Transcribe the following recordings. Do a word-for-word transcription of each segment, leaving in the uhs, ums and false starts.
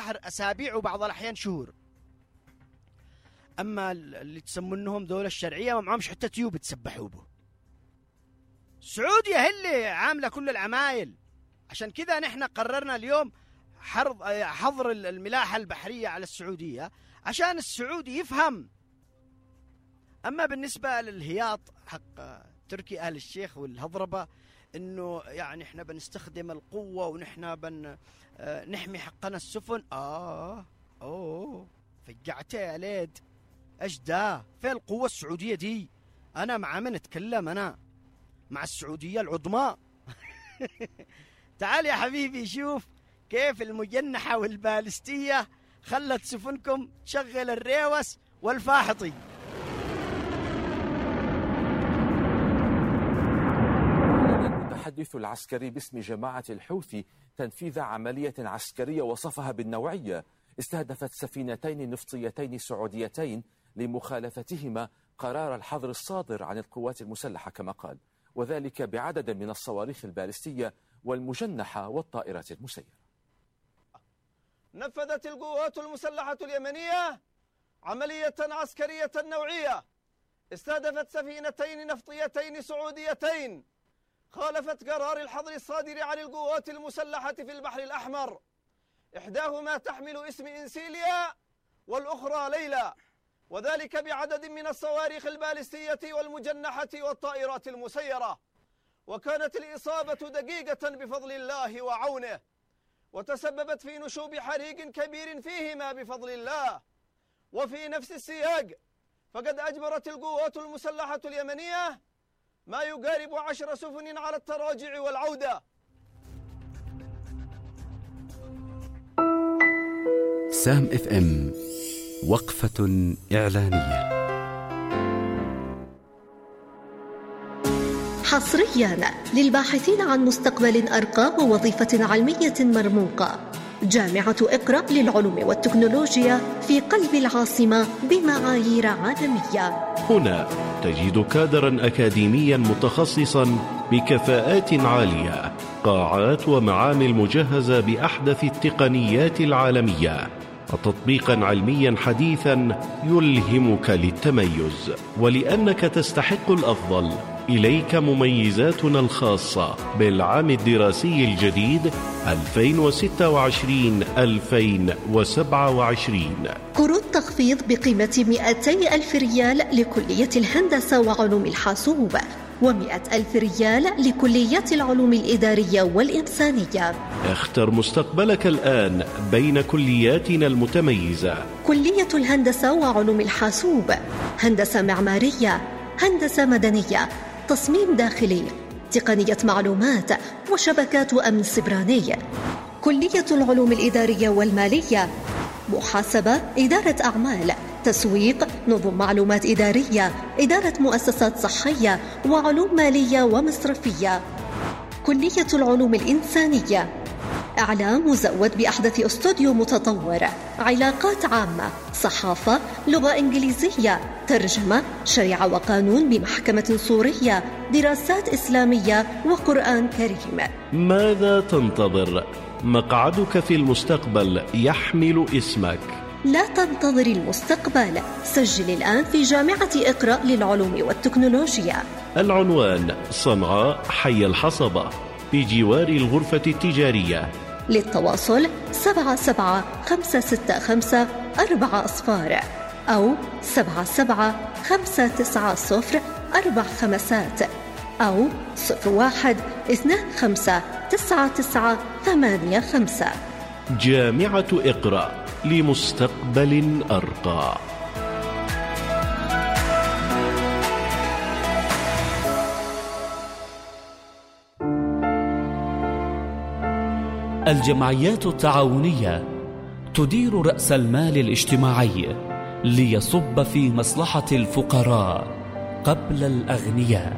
شهر أسابيع وبعض الأحيان شهور. أما اللي تسمونهم دولة الشرعية ما معهمش حتى تيوب تسبحوا به. السعودية هي اللي عاملة كل العمايل. عشان كذا نحن قررنا اليوم حظر الملاحة البحرية على السعودية عشان السعودي يفهم. أما بالنسبة للهياط حق تركي آل الشيخ والهضربة إنه يعني إحنا بنستخدم القوة ونحن بن نحمي حقنا السفن. آه أوه فجعتها يا ليد. إيش ده؟ فين القوة السعودية دي؟ أنا مع من أتكلم؟ أنا مع السعودية العظمى. تعال يا حبيبي شوف كيف المجنحة والبالستية خلت سفنكم تشغل الريوس والفاحطي. المتحدث العسكري باسم جماعة الحوثي تنفيذ عملية عسكرية وصفها بالنوعية استهدفت سفينتين نفطيتين سعوديتين لمخالفتهما قرار الحظر الصادر عن القوات المسلحة كما قال، وذلك بعدد من الصواريخ البالستية والمجنحة والطائرات المسيرة. نفذت القوات المسلحة اليمنية عملية عسكرية نوعية استهدفت سفينتين نفطيتين سعوديتين خالفت قرار الحظر الصادر عن القوات المسلحة في البحر الأحمر، إحداهما تحمل اسم إنسيليا والأخرى ليلى، وذلك بعدد من الصواريخ البالستية والمجنحة والطائرات المسيرة. وكانت الإصابة دقيقة بفضل الله وعونه، وتسببت في نشوب حريق كبير فيهما بفضل الله. وفي نفس السياق فقد أجبرت القوات المسلحة اليمنية ما يقارب عشر سفن على التراجع والعودة. سام اف ام وقفة إعلانية. حصريا للباحثين عن مستقبل أرقى ووظيفة علمية مرموقة، جامعة إقرأ للعلوم والتكنولوجيا في قلب العاصمة بمعايير عالمية. هنا تجد كادرا أكاديميا متخصصا بكفاءات عالية، قاعات ومعامل مجهزة بأحدث التقنيات العالمية، وتطبيقا علميا حديثا يلهمك للتميز. ولأنك تستحق الأفضل إليك مميزاتنا الخاصة بالعام الدراسي الجديد ألفين وستة وعشرين ألفين وسبعة وعشرين. كروت تخفيض بقيمة مئتي ألف ريال لكلية الهندسة وعلوم الحاسوب، ومئة ألف ريال لكلية العلوم الإدارية والإنسانية. اختر مستقبلك الآن بين كلياتنا المتميزة: كلية الهندسة وعلوم الحاسوب، هندسة معمارية، هندسة مدنية، تصميم داخلي، تقنية معلومات وشبكات وأمن سيبراني. كلية العلوم الإدارية والمالية، محاسبة، إدارة أعمال، تسويق، نظم معلومات إدارية، إدارة مؤسسات صحية، وعلوم مالية ومصرفية. كلية العلوم الإنسانية، إعلام مزود بأحدث استوديو متطور، علاقات عامة، صحافة، لغة إنجليزية، ترجمة، شريعة وقانون بمحكمة سورية، دراسات إسلامية وقرآن كريم. ماذا تنتظر؟ مقعدك في المستقبل يحمل اسمك. لا تنتظر المستقبل، سجل الآن في جامعة إقرأ للعلوم والتكنولوجيا. العنوان: صنعاء، حي الحصبة، بجوار الغرفة التجارية. للتواصل سبعة سبعة خمسة ستة خمسة أربعة أصفار أو سبعة سبعة خمسة تسعة صفر أربع خمسات أو صفر واحد اثنان خمسة تسعة تسعة ثمانية خمسة. جامعة إقرأ لمستقبل أرقى. الجمعيات التعاونية تدير رأس المال الاجتماعي ليصب في مصلحة الفقراء قبل الأغنياء.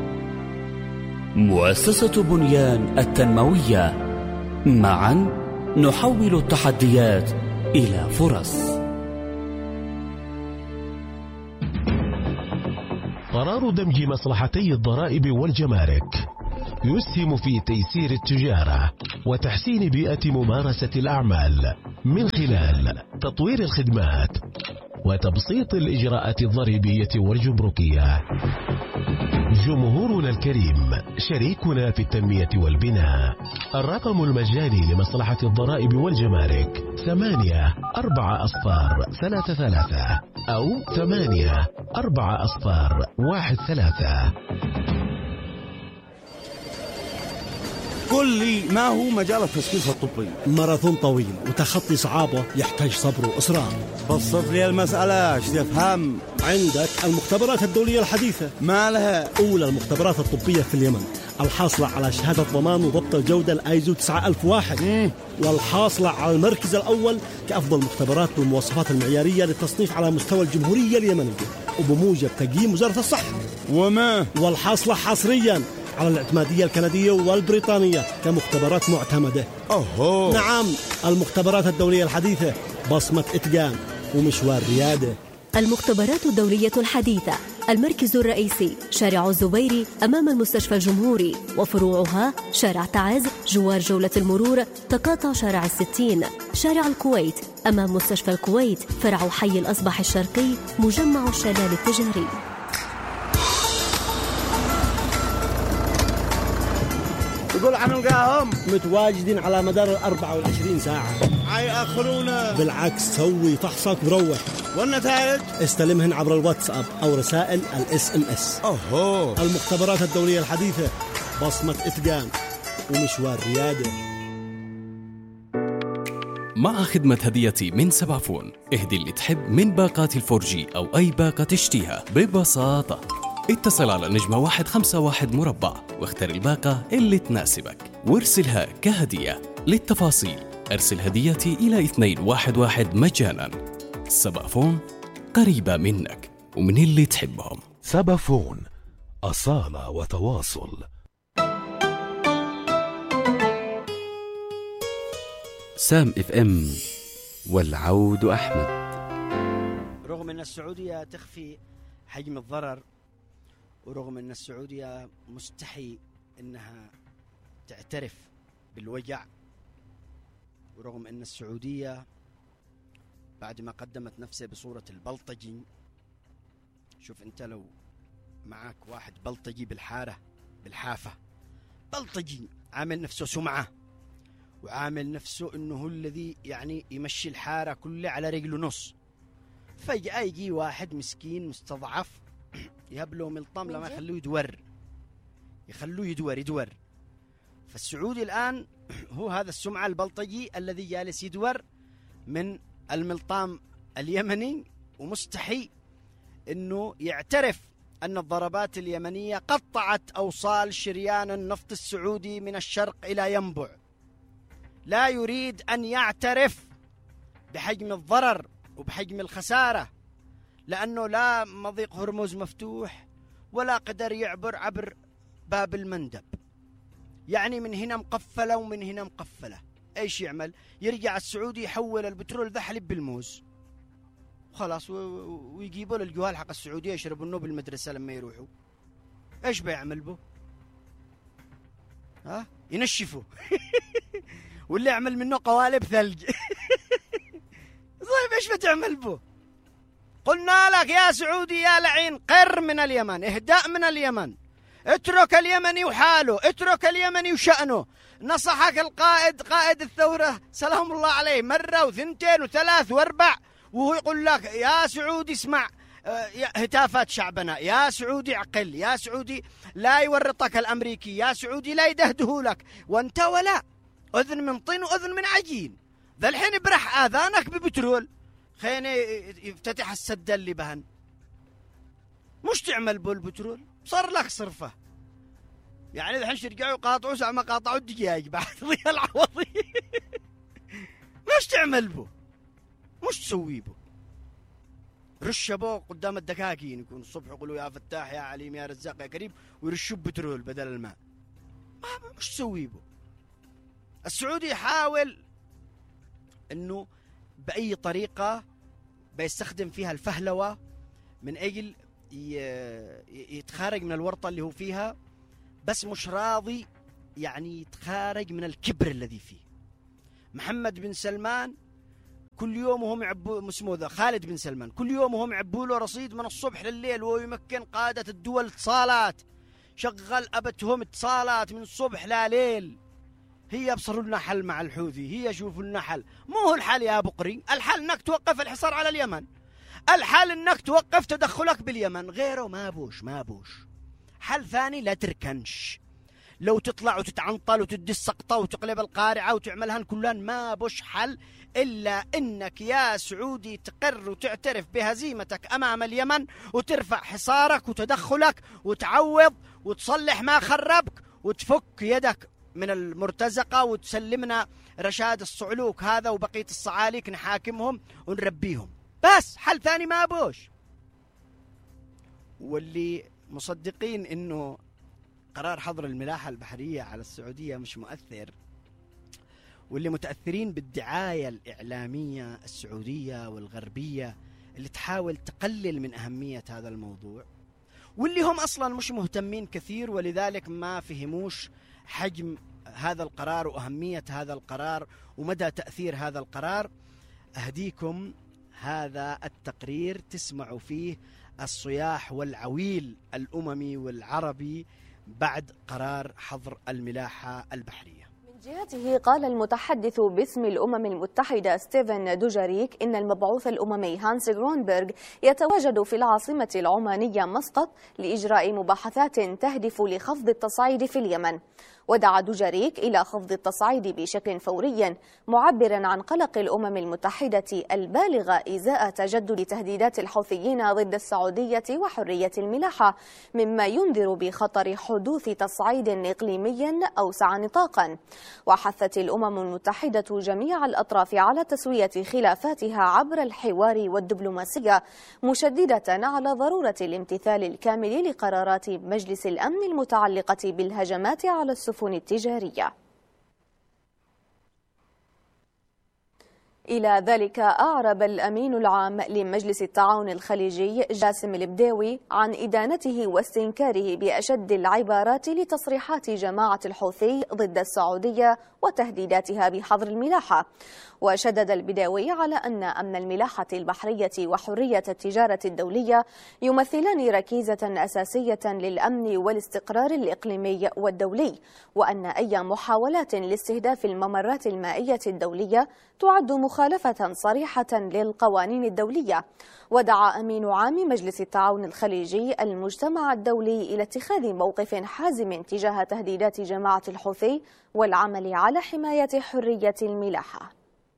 مؤسسة بنيان التنموية، معا نحول التحديات إلى فرص. قرار دمج مصلحتي الضرائب والجمارك يسهم في تيسير التجارة وتحسين بيئة ممارسة الأعمال من خلال تطوير الخدمات وتبسيط الإجراءات الضريبية والجمركية. جمهورنا الكريم شريكنا في التنمية والبناء. الرقم المجاني لمصلحة الضرائب والجمارك ثمانية أربعة أصفار ثلاثة ثلاثة أو ثمانية أربعة أصفار واحد ثلاثة. قل لي ما هو مجال التشخيص الطبي؟ ماراثون طويل وتخطي صعابه يحتاج صبر وإصرار. بسط لي المسألة ايش تفهم؟ عندك المختبرات الدولية الحديثة. ما لها؟ أولى المختبرات الطبية في اليمن، الحاصلة على شهادة ضمان وضبط الجودة الآيزو تسعة ألف وواحد، مم. والحاصلة على المركز الأول كأفضل مختبرات بالمواصفات المعيارية للتصنيف على مستوى الجمهورية اليمنية وبموجب تقييم وزارة الصحة. وما والحاصلة حصريا على الاعتمادية الكندية والبريطانية كمختبرات معتمدة. أوه. نعم، المختبرات الدولية الحديثة بصمة إتقان ومشوار ريادة. المختبرات الدولية الحديثة، المركز الرئيسي شارع الزبيري أمام المستشفى الجمهوري، وفروعها شارع تعز جوار جولة المرور تقاطع شارع الستين، شارع الكويت أمام مستشفى الكويت فرع حي الأصبح الشرقي مجمع الشلال التجاري. يقول عن نلقاهم متواجدين على مدار الأربعة والعشرين ساعة. حيأخرونا؟ بالعكس، سوي فحصك وروح. والنتائج استلمهن عبر الواتساب أو رسائل الاس ام اس. أوه. المختبرات الدولية الحديثة بصمة إتقان ومشوار ريادة. مع خدمة هديتي من سبعفون، اهدي اللي تحب من باقات الفورجي أو أي باقة تشتيها ببساطة. اتصل على نجمة واحد خمسة واحد مربع واختر الباقة اللي تناسبك وارسلها كهدية. للتفاصيل ارسل هديتي إلى اثنين واحد واحد مجانا. سبعفون، قريبة منك ومن اللي تحبهم. سبعفون، أصالة وتواصل. سام اف ام والعود أحمد. رغم أن السعودية تخفي حجم الضرر، ورغم أن السعودية مستحي أنها تعترف بالوجع، ورغم أن السعودية بعد ما قدمت نفسها بصورة البلطجي، شوف أنت لو معك واحد بلطجي بالحارة بالحافة، بلطجي عامل نفسه سمعة وعامل نفسه أنه هو الذي يعني يمشي الحارة كلها على رجله نص، فجأة يجي واحد مسكين مستضعف يهبله ملطم لما يخلوه يدور يخلوه يدور يدور فالسعودي الآن هو هذا السمعة البلطجي الذي جالس يدور من الملطام اليمني، ومستحي أنه يعترف أن الضربات اليمنية قطعت أوصال شريان النفط السعودي من الشرق إلى ينبع. لا يريد أن يعترف بحجم الضرر وبحجم الخسارة، لأنه لا مضيق هرمز مفتوح ولا قدر يعبر عبر باب المندب، يعني من هنا مقفلة ومن هنا مقفلة. ايش يعمل؟ يرجع السعودي يحول البترول ذا حليب بالموز خلاص، ويجيبوا له الجهال حق السعودية يشربونه بالمدرسة لما يروحوا. ايش بيعمل به؟ ها؟ ينشفوا واللي يعمل منه قوالب ثلج. طيب ايش بتعمل به؟ قلنا لك يا سعودي يا لعين، قر من اليمن، اهدأ من اليمن، اترك اليمني وحاله، اترك اليمني وشأنه. نصحك القائد قائد الثورة سلام الله عليه مرة وثنتين وثلاث واربع، وهو يقول لك يا سعودي اسمع هتافات شعبنا، يا سعودي عقل، يا سعودي لا يورطك الأمريكي، يا سعودي لا يدهده لك، وانت ولا أذن من طين وأذن من عجين. ذا الحين برح آذانك ببترول، خلينا يفتتح السد اللي بهن، مش تعمل بالبترول صار لك صرفة. يعني الحين يرجعوا يقاطعوا ساعة ما قاطعوا الدجاج بعد ضياء العوضي. مش تعمل به، مش تسوي به. رش بو قدام الدكاكين، يكون الصبح يقولوا يا فتاح يا عليم يا رزاق يا كريم، ويرشوا بترول بدل الماء. ما مش تسوي به. السعودي يحاول انه بأي طريقة بيستخدم فيها الفهلوة من أجل يتخارج من الورطة اللي هو فيها، بس مش راضي يعني يتخارج من الكبر الذي فيه. محمد بن سلمان كل يوم وهم يعبوا اسمه ذا خالد بن سلمان كل يوم وهم يعبوا له رصيد من الصبح لليل، وهو يمكن قادة الدول اتصالات، شغل أبتهم اتصالات من الصبح لليل. هي بصروا لنا حل مع الحوثي، هي شوفوا لنا حل. مو هو الحل يا بقري، الحل انك توقف الحصار على اليمن، الحل انك توقف تدخلك باليمن، غيره ما بوش ما بوش. حل ثاني لا تركنش، لو تطلع وتتعنطل وتدي السقطة وتقلب القارعة وتعملهن كلان ما بوش حل إلا إنك يا سعودي تقر وتعترف بهزيمتك أمام اليمن وترفع حصارك وتدخلك وتعوض وتصلح ما خربك وتفك يدك من المرتزقة وتسلمنا رشاد الصعلوك هذا وبقية الصعاليك نحاكمهم ونربيهم. بس حل ثاني ما بوش. واللي مصدقين إنه قرار حظر الملاحة البحرية على السعودية مش مؤثر، واللي متأثرين بالدعاية الإعلامية السعودية والغربية اللي تحاول تقلل من أهمية هذا الموضوع، واللي هم أصلا مش مهتمين كثير ولذلك ما فهموش حجم هذا القرار وأهمية هذا القرار ومدى تأثير هذا القرار، أهديكم هذا التقرير تسمعوا فيه الصياح والعويل الأممي والعربي بعد قرار حظر الملاحة البحرية. من جهته قال المتحدث باسم الأمم المتحدة ستيفن دوجاريك إن المبعوث الأممي هانس غرونبرغ يتواجد في العاصمة العمانية مسقط لإجراء مباحثات تهدف لخفض التصعيد في اليمن. ودعا دوجاريك إلى خفض التصعيد بشكل فوري، معبرا عن قلق الأمم المتحدة البالغ إزاء تجدد تهديدات الحوثيين ضد السعودية وحرية الملاحة، مما ينذر بخطر حدوث تصعيد إقليمي أوسع نطاقا. وحثت الأمم المتحدة جميع الأطراف على تسوية خلافاتها عبر الحوار والدبلوماسية، مشددة على ضرورة الامتثال الكامل لقرارات مجلس الأمن المتعلقة بالهجمات على السفن التجارية. إلى ذلك أعرب الأمين العام لمجلس التعاون الخليجي جاسم البداوي عن إدانته واستنكاره بأشد العبارات لتصريحات جماعة الحوثي ضد السعودية وتهديداتها بحظر الملاحة. وشدد البداوي على أن أمن الملاحة البحرية وحرية التجارة الدولية يمثلان ركيزة أساسية للأمن والاستقرار الإقليمي والدولي، وأن أي محاولات لاستهداف الممرات المائية الدولية تعد مخالفة صريحة للقوانين الدولية. ودعا أمين عام مجلس التعاون الخليجي المجتمع الدولي إلى اتخاذ موقف حازم تجاه تهديدات جماعة الحوثي والعمل على حماية حرية الملاحة.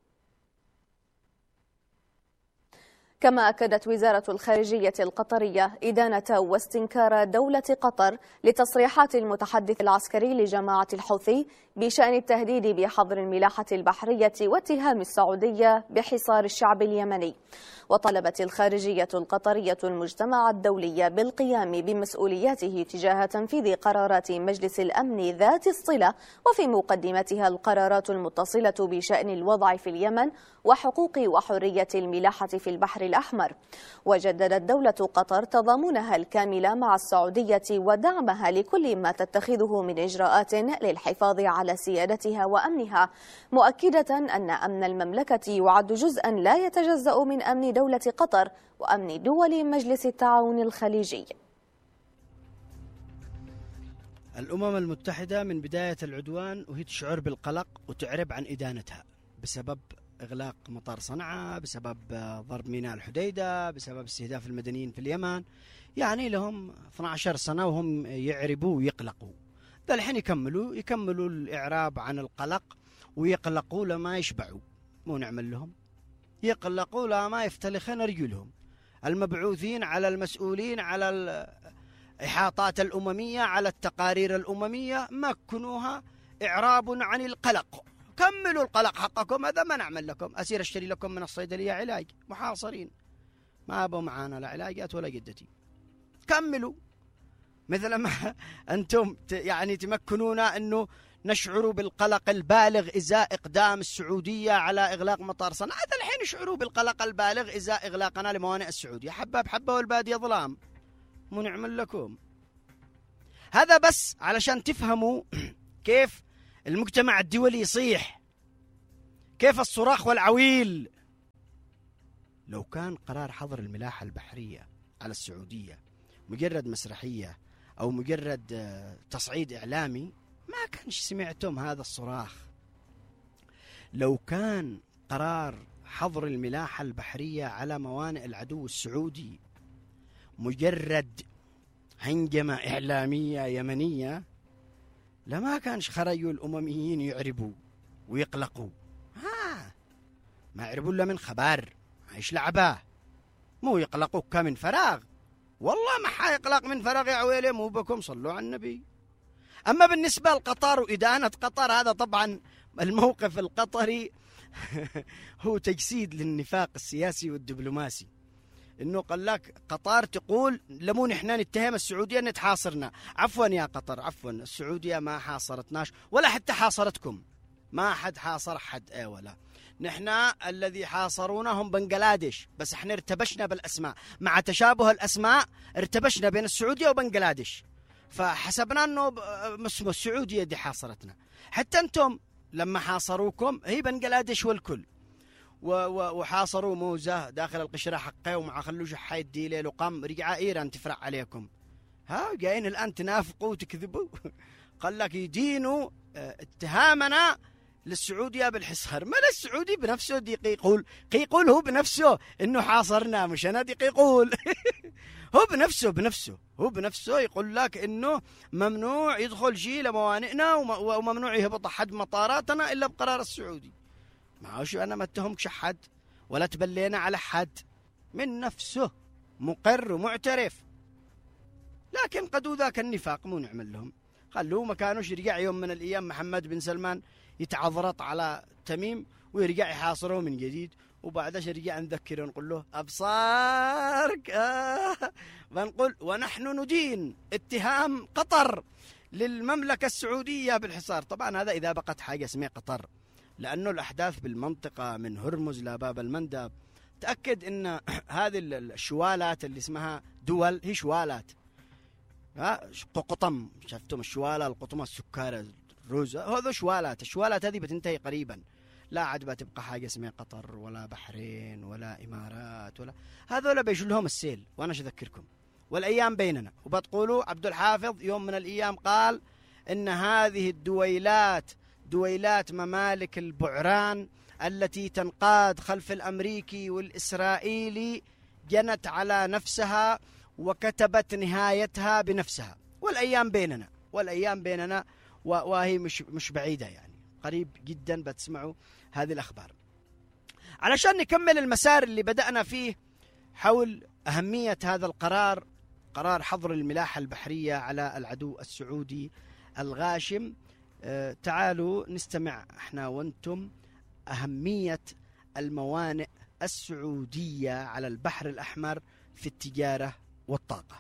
كما أكدت وزارة الخارجية القطرية إدانة واستنكار دولة قطر لتصريحات المتحدث العسكري لجماعة الحوثي بشأن التهديد بحظر الملاحة البحرية واتهام السعودية بحصار الشعب اليمني. وطلبت الخارجية القطرية المجتمع الدولي بالقيام بمسؤولياته تجاه تنفيذ قرارات مجلس الأمن ذات الصلة، وفي مقدمتها القرارات المتصلة بشأن الوضع في اليمن وحقوق وحرية الملاحة في البحر الأحمر. وجددت دولة قطر تضامنها الكامل مع السعودية ودعمها لكل ما تتخذه من إجراءات للحفاظ على سيادتها وأمنها، مؤكدة أن أمن المملكة يعد جزءا لا يتجزأ من أمن دولة قطر وأمن دول مجلس التعاون الخليجي. الأمم المتحدة من بداية العدوان وهي تشعر بالقلق وتعرب عن إدانتها بسبب إغلاق مطار صنعاء، بسبب ضرب ميناء الحديدة، بسبب استهداف المدنيين في اليمن. يعني لهم اثنتي عشرة سنة وهم يعربوا ويقلقوا. ده الحين يكملوا يكملوا الإعراب عن القلق ويقلقوا لما يشبعوا، مو نعمل لهم يقلقوا لما يفتلخن رجلهم. المبعوثين على المسؤولين على الإحاطات الأممية على التقارير الأممية مكنوها إعراب عن القلق. كملوا القلق حقكم، هذا ما نعمل لكم. أسير اشتري لكم من الصيدلية علاج، محاصرين ما أبوا معانا لا علاجات ولا جدتي. كملوا مثل ما أنتم يعني تمكنونا أنه نشعر بالقلق البالغ إزاء إقدام السعودية على إغلاق مطار صنعاء. هذا الحين يشعروا بالقلق البالغ إزاء إغلاقنا لموانئ السعودية. حبة بحبة والبادية ظلام، مو نعمل لكم. هذا بس علشان تفهموا كيف المجتمع الدولي يصيح، كيف الصراخ والعويل. لو كان قرار حظر الملاحة البحرية على السعودية مجرد مسرحية أو مجرد تصعيد إعلامي ما كانش سمعتم هذا الصراخ. لو كان قرار حظر الملاحة البحرية على موانئ العدو السعودي مجرد هنجمة إعلامية يمنية لما كانش خرجوا الأمميين يعربوا ويقلقوا. ها ما يعربوا إلا من خبر، ايش لعباه، مو يقلقوا من فراغ. والله ما حيقلق من فراغ يا عويلي، مو بكم صلوا على النبي. أما بالنسبة لقطر وإدانة قطر، هذا طبعا الموقف القطري هو تجسيد للنفاق السياسي والدبلوماسي. إنه قال لك قطر تقول لمو نحن نتهم السعودية أن تحاصرنا. عفوا يا قطر، عفوا، السعودية ما حاصرتناش ولا حتى حاصرتكم، ما حد حاصر حد. ايه ولا نحن الذي حاصرونا هم بنغلاديش، بس احنا ارتبشنا بالأسماء، مع تشابه الأسماء ارتبشنا بين السعودية وبنغلاديش، فحسبنا أنه اسمه السعودية دي حاصرتنا. حتى أنتم لما حاصروكم هي بنغلاديش والكل، وحاصروا موزة داخل القشرة حقه ومع خلوش حايد ديلي لقام رجع إيران تفرع عليكم. ها جايين الآن تنافقوا وتكذبوا. قال لك يدينوا اتهامنا للسعودية بالحصار. ما السعودي بنفسه دي يقول يقول هو بنفسه إنه حاصرنا، مش أنا دي يقول. هو بنفسه بنفسه هو بنفسه يقول لك إنه ممنوع يدخل شيء لموانئنا وممنوع يهبط أحد مطاراتنا إلا بقرار السعودي. ما هوش أنا ما اتهمكش حد ولا تبلينا على حد، من نفسه مقر ومعترف. لكن قدوا ذاك النفاق مو نعمل لهم، خلوه ما كانوش يرجع يوم من الأيام محمد بن سلمان يتعذرط على تميم ويرجع يحاصره من جديد، وبعدش يرجع نذكره نقول له أبصارك. آه بنقول ونحن ندين اتهام قطر للمملكة السعودية بالحصار. طبعا هذا إذا بقت حاجة اسمها قطر، لأنه الأحداث بالمنطقة من هرمز لباب المندب تأكد أن هذه الشوالات اللي اسمها دول هي شوالات. ها قطم، شفتم الشوالة القطمة السكارة الروز، هذا شوالات. الشوالات هذه بتنتهي قريبا، لا عاد بتبقى حاجة اسمها قطر ولا بحرين ولا إمارات ولا هذول بيجوا لهم السيل. وأنا أذكركم والأيام بيننا، وبتقولوا عبد الحافظ يوم من الأيام قال إن هذه الدويلات دويلات ممالك البعران التي تنقاد خلف الأمريكي والإسرائيلي جنت على نفسها وكتبت نهايتها بنفسها. والأيام بيننا والأيام بيننا وهي مش مش بعيدة، يعني قريب جدا بتسمعوا هذه الأخبار. علشان نكمل المسار اللي بدأنا فيه حول أهمية هذا القرار، قرار حظر الملاحة البحرية على العدو السعودي الغاشم، أه تعالوا نستمع احنا وانتم أهمية الموانئ السعودية على البحر الأحمر في التجارة والطاقة.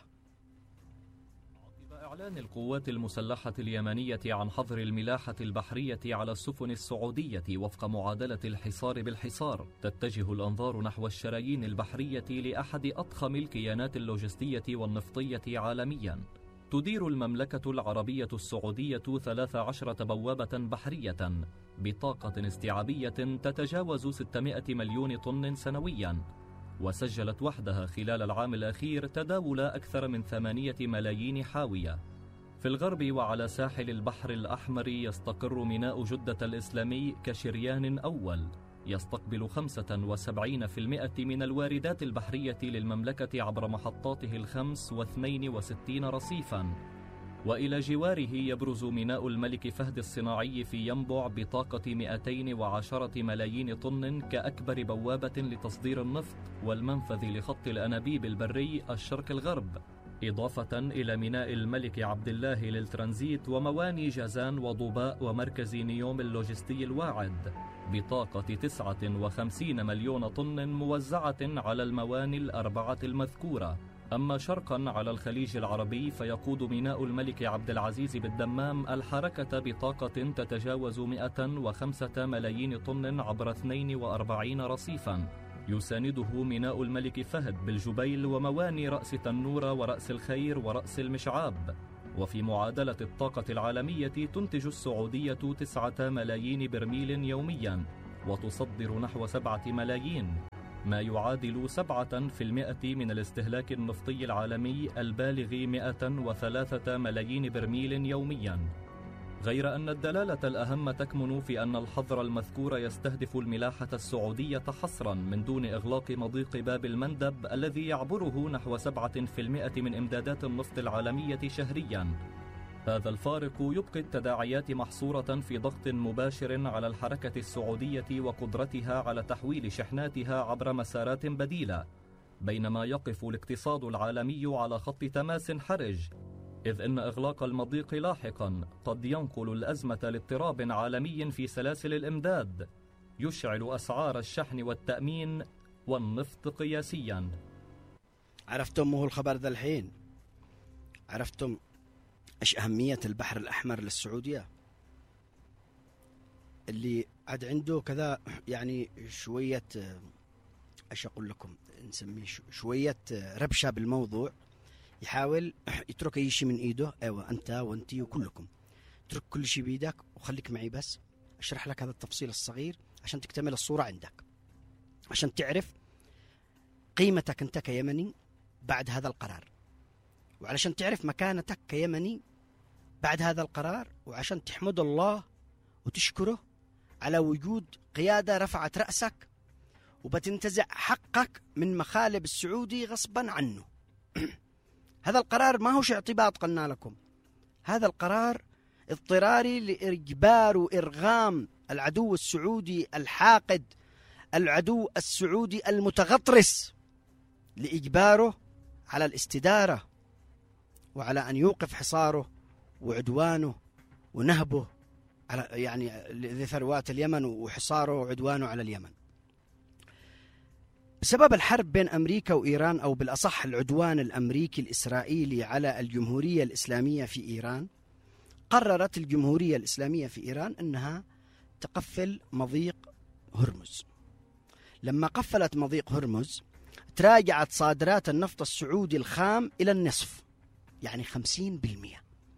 عقب إعلان القوات المسلحة اليمنية عن حظر الملاحة البحرية على السفن السعودية وفق معادلة الحصار بالحصار، تتجه الأنظار نحو الشرايين البحرية لأحد أضخم الكيانات اللوجستية والنفطية عالمياً. تدير المملكة العربية السعودية ثلاث عشرة بوابة بحرية بطاقة استيعابية تتجاوز ستمائة مليون طن سنوياً، وسجلت وحدها خلال العام الأخير تداول أكثر من ثمانية ملايين حاوية. في الغرب وعلى ساحل البحر الأحمر يستقر ميناء جدة الإسلامي كشريان أول، يستقبل خمسة وسبعين بالمئة من الواردات البحرية للمملكة عبر محطاته الخمس واثنين وستين رصيفاً. وإلى جواره يبرز ميناء الملك فهد الصناعي في ينبع بطاقة مئتين وعشرة ملايين طن كأكبر بوابة لتصدير النفط والمنفذ لخط الأنابيب البري الشرق الغرب، إضافة إلى ميناء الملك عبد الله للترانزيت ومواني جازان وضباء ومركز نيوم اللوجستي الواعد بطاقة تسعة وخمسين مليون طن موزعة على المواني الأربعة المذكورة. أما شرقا على الخليج العربي فيقود ميناء الملك عبد العزيز بالدمام الحركة بطاقة تتجاوز مئة وخمسة ملايين طن عبر اثنين وأربعين رصيفا، يسانده ميناء الملك فهد بالجبيل ومواني رأس تنورة ورأس الخير ورأس المشعاب وفي معادلة الطاقة العالمية تنتج السعودية تسعة ملايين برميل يوميا وتصدر نحو سبعة ملايين، ما يعادل سبعة في المئة من الاستهلاك النفطي العالمي البالغ مئة وثلاثة ملايين برميل يوميا. غير أن الدلالة الأهم تكمن في أن الحظر المذكور يستهدف الملاحة السعودية حصرا من دون إغلاق مضيق باب المندب الذي يعبره نحو سبعة في المئة من إمدادات النفط العالمية شهريا. هذا الفارق يبقي التداعيات محصورة في ضغط مباشر على الحركة السعودية وقدرتها على تحويل شحناتها عبر مسارات بديلة، بينما يقف الاقتصاد العالمي على خط تماس حرج، إذ إن إغلاق المضيق لاحقا قد ينقل الأزمة لاضطراب عالمي في سلاسل الإمداد يشعل أسعار الشحن والتأمين والنفط قياسيا. عرفتم هو الخبر ذا الحين؟ عرفتم إيش أهمية البحر الأحمر للسعودية؟ اللي عاد عنده كذا يعني شوية إيش أقول لكم، نسميه شوية ربشة بالموضوع، يحاول يترك أي شيء من إيده. أيوة أنت وأنتي وكلكم اترك كل شيء بإيدك وخليك معي بس أشرح لك هذا التفصيل الصغير عشان تكتمل الصورة عندك، عشان تعرف قيمتك أنت كيمني بعد هذا القرار، وعلشان تعرف مكانتك كيمني بعد هذا القرار، وعشان تحمد الله وتشكره على وجود قيادة رفعت رأسك وبتنتزع حقك من مخالب السعودي غصبا عنه. هذا القرار ما هوش اعتباط قلنا لكم، هذا القرار اضطراري لإجبار وإرغام العدو السعودي الحاقد، العدو السعودي المتغطرس، لإجباره على الاستدارة وعلى أن يوقف حصاره وعدوانه ونهبه على يعني لثروات اليمن وحصاره وعدوانه على اليمن. بسبب الحرب بين أمريكا وإيران، أو بالأصح العدوان الأمريكي الإسرائيلي على الجمهورية الإسلامية في إيران، قررت الجمهورية الإسلامية في إيران أنها تقفل مضيق هرمز. لما قفلت مضيق هرمز تراجعت صادرات النفط السعودي الخام إلى النصف، يعني خمسين بالمئة،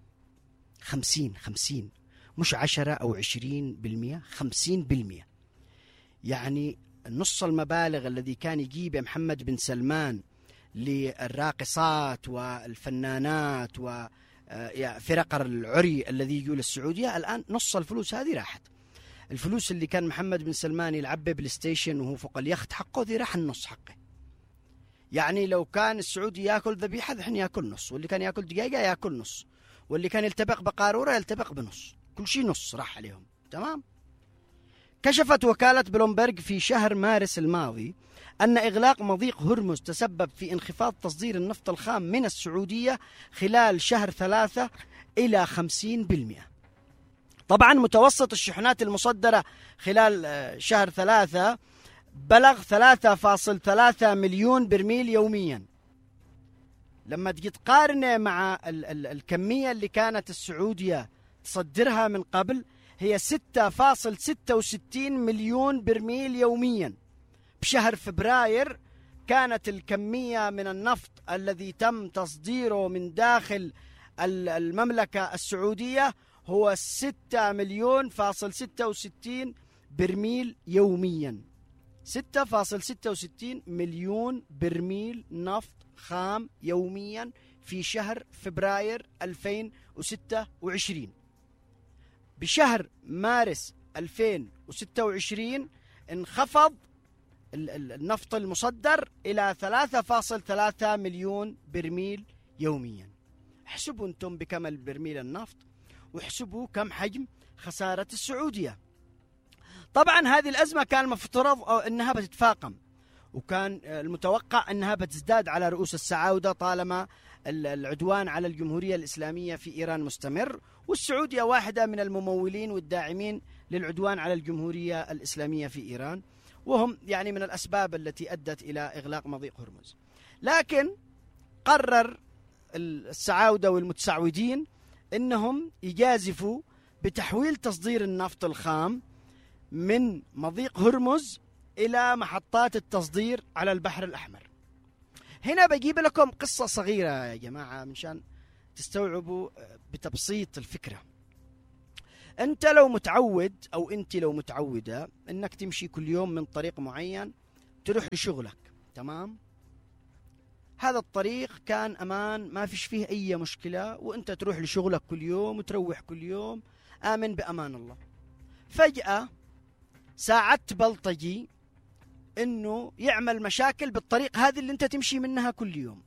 خمسين خمسين مش عشرة أو عشرين بالمئة، خمسين بالمئة. يعني نص المبالغ الذي كان يجيب محمد بن سلمان للراقصات والفنانات وفرق العري الذي يجوا للسعودية، الآن نص الفلوس هذه راحت. الفلوس اللي كان محمد بن سلمان يلعب بلاي ستيشن وهو فوق اليخت حقه، ذي راح النص حقه. يعني لو كان السعودي ياكل ذبيحة الحين ياكل نص، واللي كان ياكل دقيقة ياكل نص، واللي كان يلتبق بقارورة يلتبق بنص، كل شيء نص راح عليهم. تمام. كشفت وكالة بلومبرج في شهر مارس الماضي أن إغلاق مضيق هرمز تسبب في انخفاض تصدير النفط الخام من السعودية خلال شهر ثلاثة إلى خمسين بالمئة. طبعا متوسط الشحنات المصدرة خلال شهر ثلاثة بلغ ثلاثة فاصلة ثلاثة مليون برميل يوميا. لما تجي تقارنه مع ال ال الكمية اللي كانت السعودية تصدرها من قبل، هي ستة فاصلة ستة وستين مليون برميل يوميا. بشهر فبراير كانت الكمية من النفط الذي تم تصديره من داخل المملكة السعودية هو ستة مليون فاصل ستة وستين برميل يوميا، ستة فاصل ستة وستين مليون برميل نفط خام يوميا في شهر فبراير ألفين وستة وعشرين. بشهر مارس ألفين وستة وعشرين انخفض النفط المصدر إلى ثلاثة فاصل ثلاثة مليون برميل يوميا. احسبوا انتم بكم البرميل النفط واحسبوا كم حجم خسارة السعودية. طبعا هذه الأزمة كان مفترض أنها بتتفاقم، وكان المتوقع أنها بتزداد على رؤوس السعودة طالما العدوان على الجمهورية الإسلامية في إيران مستمر، والسعودية واحدة من الممولين والداعمين للعدوان على الجمهورية الإسلامية في إيران، وهم يعني من الأسباب التي أدت إلى إغلاق مضيق هرمز. لكن قرر السعودة والمتسعودين أنهم يجازفوا بتحويل تصدير النفط الخام من مضيق هرمز إلى محطات التصدير على البحر الأحمر. هنا بجيب لكم قصة صغيرة يا جماعة منشان تستوعبوا بتبسيط الفكرة. أنت لو متعود أو أنت لو متعودة أنك تمشي كل يوم من طريق معين تروح لشغلك، تمام؟ هذا الطريق كان أمان، ما فيش فيه أي مشكلة، وأنت تروح لشغلك كل يوم وتروح كل يوم آمن بأمان الله. فجأة ساعدت بلطجي أنه يعمل مشاكل بالطريق هذه اللي أنت تمشي منها كل يوم.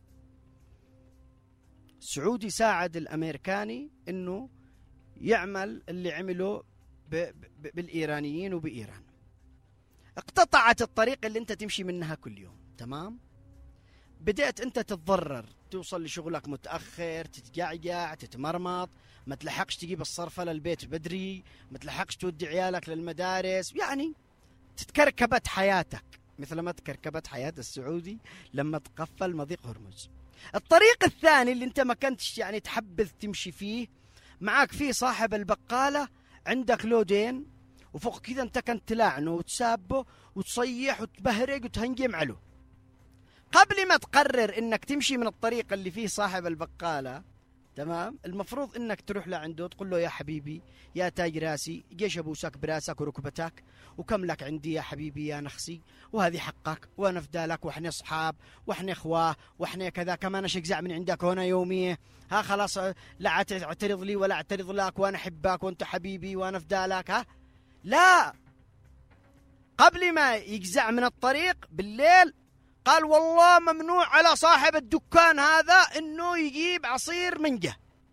السعودي ساعد الأمريكاني أنه يعمل اللي عمله ب ب بالإيرانيين وبإيران. اقتطعت الطريق اللي أنت تمشي منها كل يوم، تمام؟ بدأت أنت تتضرر، توصل لشغلك متأخر، تتقعقع، تتمرمط، ما تلحقش تجيب الصرفة للبيت بدري، ما تلحقش تودي عيالك للمدارس، يعني تتكركبت حياتك مثل ما تكركبت حياة السعودي لما تقفل مضيق هرمز. الطريق الثاني اللي أنت ما كنتش يعني تحبذ تمشي فيه، معاك فيه صاحب البقالة، عندك لودين، وفوق كذا أنت كنت تلاعنه وتسابه وتصيح وتبهرق وتهنجم عليه. قبل ما تقرر انك تمشي من الطريق اللي فيه صاحب البقالة، تمام، المفروض انك تروح لعنده وتقول له يا حبيبي يا تاج راسي، جيش ابوسك براسك وركبتك، وكم لك عندي يا حبيبي يا نخسي، وهذه حقك، وانا فدالك، واحنا اصحاب، واحنا اخواه، واحنا كذا، كمان ايش اجزع من عندك هنا يوميه، ها خلاص لا تعترض لي ولا اعترض لك، وانا احبك وانت حبيبي وانا فدالك. ها لا، قبل ما يجزع من الطريق بالليل قال والله ممنوع على صاحب الدكان هذا انه يجيب عصير منجة.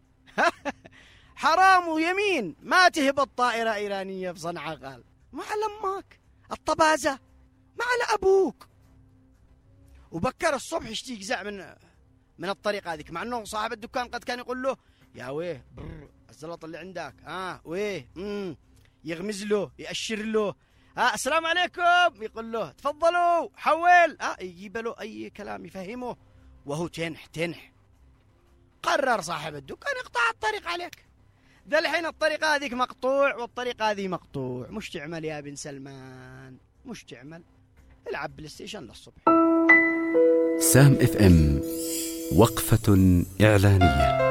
حرام ويمين ما تهبط طائرة ايرانية في صنعاء. قال ما على امك الطبازة، ما على ابوك. وبكر الصبح يشتي يجزع من من الطريق هذيك، مع انه صاحب الدكان قد كان يقول له يا ويه برر الزلط اللي عندك، اه ويه امم يغمز له، يأشر له، ها السلام عليكم، يقول له تفضلوا حول، ها يجيب له اي كلام يفهمه، وهو تنح تنح. قرر صاحب الدكان يقطع الطريق عليك. ذا الحين الطريق هذيك مقطوع والطريق هذه مقطوع، مش تعمل يا بن سلمان؟ مش تعمل؟ العب بلاي ستيشن للصبح. سام اف ام، وقفة إعلانية.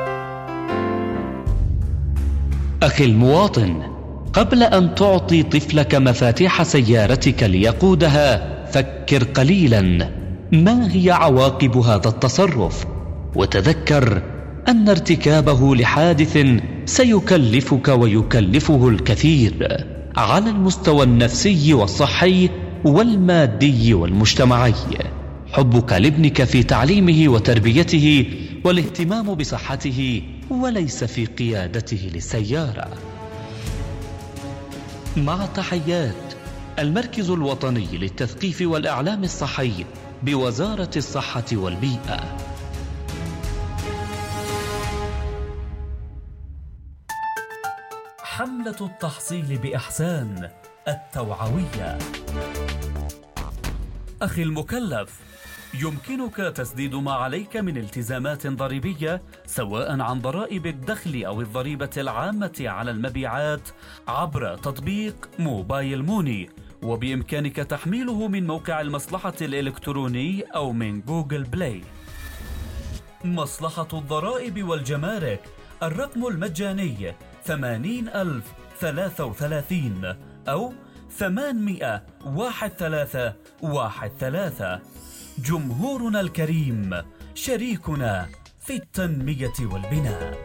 أخي المواطن، قبل أن تعطي طفلك مفاتيح سيارتك ليقودها فكر قليلا ما هي عواقب هذا التصرف، وتذكر أن ارتكابه لحادث سيكلفك ويكلفه الكثير على المستوى النفسي والصحي والمادي والمجتمعي. حبك لابنك في تعليمه وتربيته والاهتمام بصحته وليس في قيادته للسيارة. مع تحيات المركز الوطني للتثقيف والإعلام الصحي بوزارة الصحة والبيئة. حملة التحصيل بإحسان التوعوية. أخي المكلف، يمكنك تسديد ما عليك من التزامات ضريبية سواء عن ضرائب الدخل أو الضريبة العامة على المبيعات عبر تطبيق موبايل موني، وبإمكانك تحميله من موقع المصلحة الإلكتروني أو من جوجل بلاي. مصلحة الضرائب والجمارك، الرقم المجاني ثمانين ألف ثلاثة وثلاثين أو ثمانمائة واحد ثلاثة واحد ثلاثة. جمهورنا الكريم شريكنا في التنمية والبناء.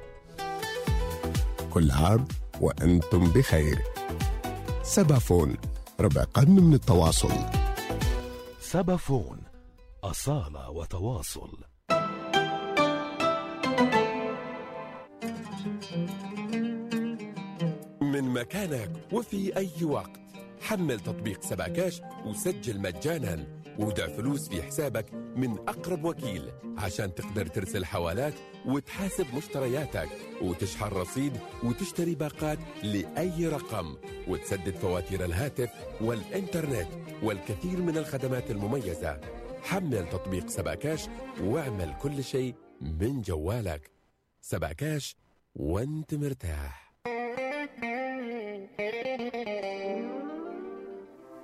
كل عام وأنتم بخير. سبافون، ربع قرن من التواصل. سبافون، أصالة وتواصل. من مكانك وفي أي وقت حمل تطبيق سباكاش وسجل مجانا، ودع فلوس في حسابك من أقرب وكيل عشان تقدر ترسل حوالات وتحاسب مشترياتك وتشحن رصيد وتشتري باقات لأي رقم وتسدد فواتير الهاتف والإنترنت والكثير من الخدمات المميزة. حمل تطبيق سباكاش واعمل كل شيء من جوالك. سباكاش وانت مرتاح.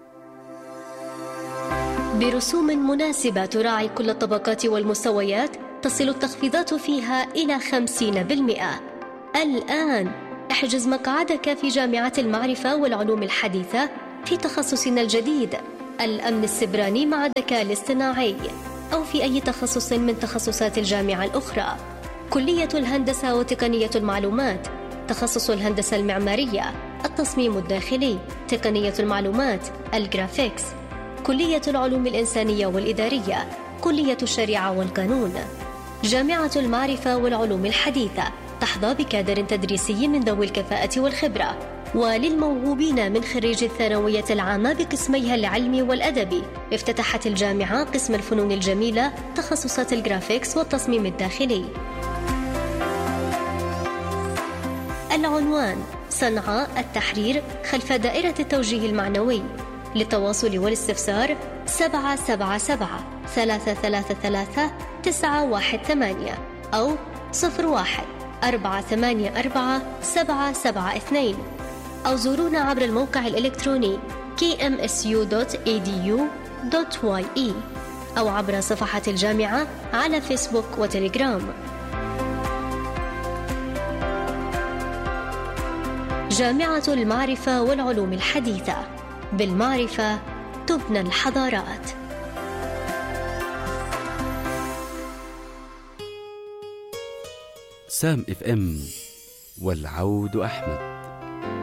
برسوم مناسبة تراعي كل الطبقات والمستويات، تصل التخفيضات فيها إلى خمسين بالمئة. الآن احجز مقعدك في جامعة المعرفة والعلوم الحديثة في تخصصنا الجديد الأمن السبراني مع الذكاء الاصطناعي، أو في أي تخصص من تخصصات الجامعة الأخرى. كلية الهندسة وتقنية المعلومات، تخصص الهندسة المعمارية، التصميم الداخلي، تقنية المعلومات، الجرافيكس، كلية العلوم الإنسانية والإدارية، كلية الشريعة والقانون. جامعة المعرفة والعلوم الحديثة تحظى بكادر تدريسي من ذوي الكفاءة والخبرة. وللموهوبين من خريج الثانوية العامة بقسميها العلمي والأدبي، افتتحت الجامعة قسم الفنون الجميلة تخصصات الجرافيكس والتصميم الداخلي. العنوان: صنعاء التحرير خلف دائرة التوجيه المعنوي. للتواصل والاستفسار سبعة سبعة سبعة ثلاثة ثلاثة ثلاثة تسعة واحد ثمانية أو صفر واحد أربعة ثمانية أربعة سبعة سبعة اثنين، أو زورونا عبر الموقع الإلكتروني كي إم إس يو دوت إي دي يو دوت واي إي أو عبر صفحة الجامعة على فيسبوك وتليجرام. جامعة المعرفة والعلوم الحديثة، بالمعرفة تبنى الحضارات. سام اف ام والعود أحمد.